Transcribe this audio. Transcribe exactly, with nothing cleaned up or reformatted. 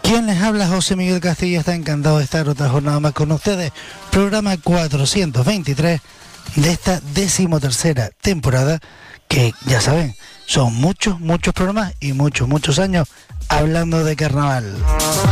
Quien les habla, José Miguel Castillo, está encantado de estar otra jornada más con ustedes. Programa cuatrocientos veintitrés de esta decimotercera temporada, que ya saben, son muchos, muchos programas y muchos, muchos años hablando de carnaval.